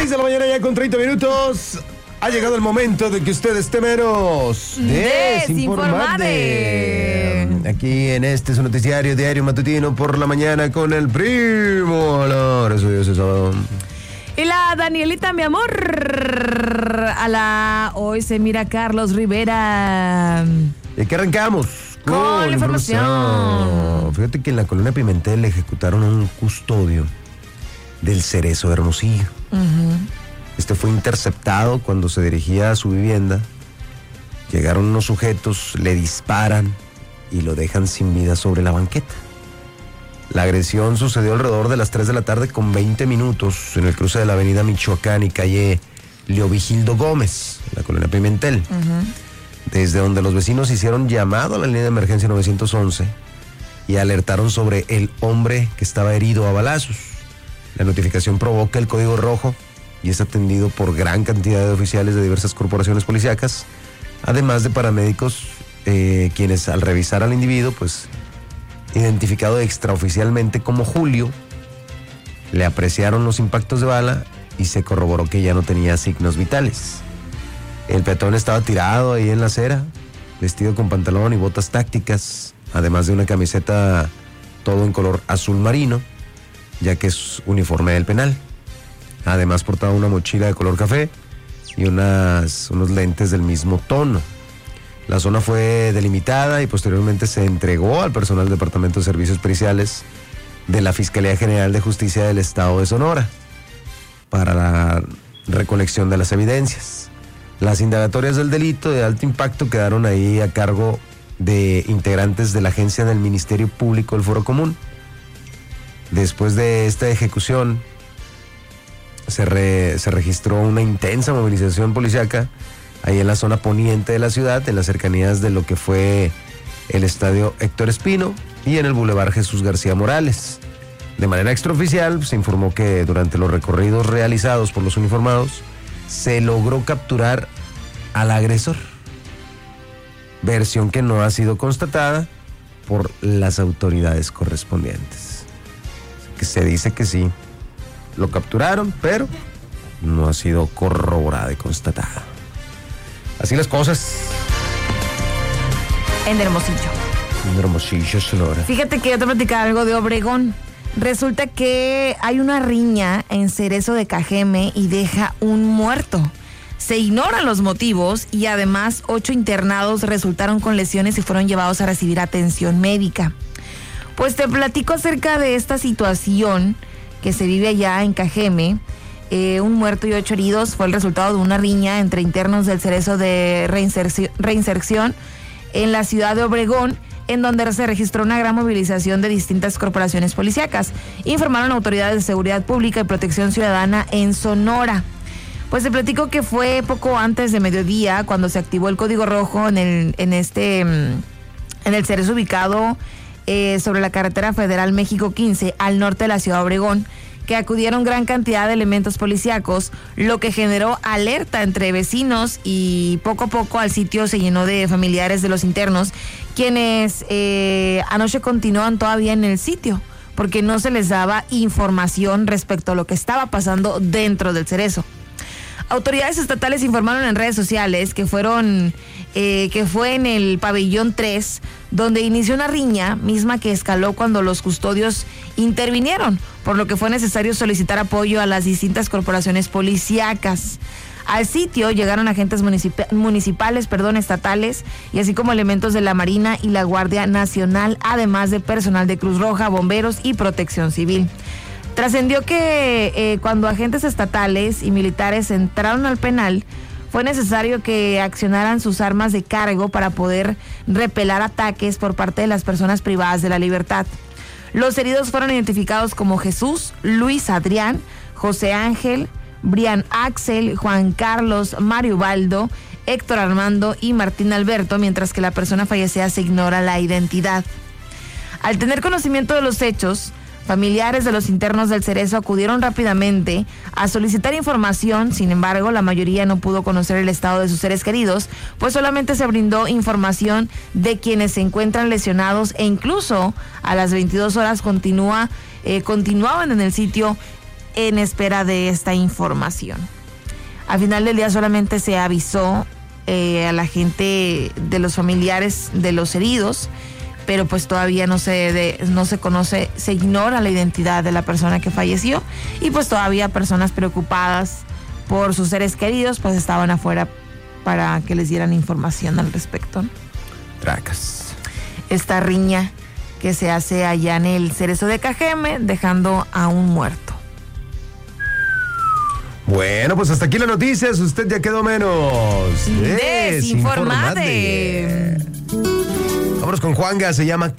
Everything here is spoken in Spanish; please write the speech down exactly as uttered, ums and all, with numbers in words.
seis de la mañana ya con treinta minutos. Ha llegado el momento de que usted esté menos desinformado. Aquí en este su noticiario diario matutino por la mañana con el primo. Ahora soy yo, César. Y la Danielita, mi amor. A la hoy se mira Carlos Rivera. ¿Y qué arrancamos? Con, con la información. información. Fíjate que en la colonia Pimentel ejecutaron un custodio del Cerezo de Hermosillo. Uh-huh. Este fue interceptado cuando se dirigía a su vivienda. Llegaron unos sujetos, le disparan y lo dejan sin vida sobre la banqueta. La agresión sucedió alrededor de las tres de la tarde con veinte minutos en el cruce de la avenida Michoacán y calle Leovigildo Gómez, en la colonia Pimentel. Uh-huh. Desde donde los vecinos hicieron llamado a la línea de emergencia nueve once y alertaron sobre el hombre que estaba herido a balazos. La notificación provoca el código rojo y es atendido por gran cantidad de oficiales de diversas corporaciones policíacas, además de paramédicos, eh, quienes al revisar al individuo, pues identificado extraoficialmente como Julio, le apreciaron los impactos de bala y se corroboró que ya no tenía signos vitales. El peatón estaba tirado ahí en la acera, vestido con pantalón y botas tácticas, además de una camiseta todo en color azul marino, ya que es uniforme del penal. Además portaba una mochila de color café y unas, unos lentes del mismo tono. La zona fue delimitada y posteriormente se entregó al personal del Departamento de Servicios Periciales de la Fiscalía General de Justicia del Estado de Sonora para la recolección de las evidencias. Las indagatorias del delito de alto impacto quedaron ahí a cargo de integrantes de la agencia del Ministerio Público del Foro Común. Después de esta ejecución, se, re, se registró una intensa movilización policíaca ahí en la zona poniente de la ciudad, en las cercanías de lo que fue el estadio Héctor Espino y en el Boulevard Jesús García Morales. De manera extraoficial, se informó que durante los recorridos realizados por los uniformados, se logró capturar al agresor. Versión que no ha sido constatada por las autoridades correspondientes. Que se dice que sí, lo capturaron, pero no ha sido corroborada y constatada. Así las cosas. En Hermosillo. En Hermosillo, Sonora. Fíjate que yo te platicaba algo de Obregón. Resulta que hay una riña en Cerezo de Cajeme y deja un muerto. Se ignoran los motivos y además ocho internados resultaron con lesiones y fueron llevados a recibir atención médica. Pues te platico acerca de esta situación que se vive allá en Cajeme. Eh, un muerto y ocho heridos fue el resultado de una riña entre internos del Cerezo de Reinserción, Reinserción en la ciudad de Obregón, en donde se registró una gran movilización de distintas corporaciones policíacas, informaron autoridades de seguridad pública y protección ciudadana en Sonora. Pues te platico que fue poco antes de mediodía cuando se activó el código rojo en el en este en el Cerezo ubicado eh, sobre la carretera federal México quince al norte de la ciudad de Obregón, que acudieron gran cantidad de elementos policíacos, lo que generó alerta entre vecinos y poco a poco al sitio se llenó de familiares de los internos, quienes eh, anoche continúan todavía en el sitio, porque no se les daba información respecto a lo que estaba pasando dentro del Cerezo. Autoridades estatales informaron en redes sociales que fueron eh, que fue en el pabellón tres donde inició una riña misma que escaló cuando los custodios intervinieron, por lo que fue necesario solicitar apoyo a las distintas corporaciones policíacas. Al sitio llegaron agentes municip- municipales, perdón, estatales, y así como elementos de la Marina y la Guardia Nacional, además de personal de Cruz Roja, bomberos y protección civil. Trascendió que eh, cuando agentes estatales y militares entraron al penal, fue necesario que accionaran sus armas de cargo para poder repelar ataques por parte de las personas privadas de la libertad. Los heridos fueron identificados como Jesús, Luis Adrián, José Ángel, Brian Axel, Juan Carlos, Mario Baldo, Héctor Armando y Martín Alberto, mientras que la persona fallecida se ignora la identidad. Al tener conocimiento de los hechos, familiares de los internos del Cerezo acudieron rápidamente a solicitar información. Sin embargo, la mayoría no pudo conocer el estado de sus seres queridos, pues solamente se brindó información de quienes se encuentran lesionados, e incluso a las veintidós horas continúa, eh, continuaban en el sitio en espera de esta información. Al final del día solamente se avisó eh, a la gente de los familiares de los heridos, pero pues todavía no se, de, no se conoce, se ignora la identidad de la persona que falleció y pues todavía personas preocupadas por sus seres queridos pues estaban afuera para que les dieran información al respecto. Tracas. Esta riña que se hace allá en el Cerezo de Cajeme, dejando a un muerto. Bueno, pues hasta aquí las noticias. Usted ya quedó menos desinformade. Vámonos con Juanga, se llama ¿Qué